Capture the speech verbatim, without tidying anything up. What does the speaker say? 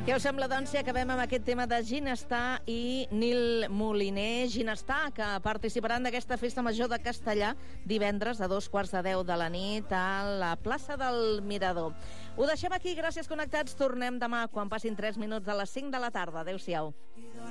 Què us sembla, doncs, si acabem amb aquest tema de Ginestar i Nil Moliner? Ginestar, que participaran d'aquesta festa major de Castellar divendres a dos quarts de deu de la nit a la plaça del Mirador. Ho deixem aquí, gràcies, connectats. Tornem demà quan passin tres minuts de les cinc de la tarda. Adéu-siau.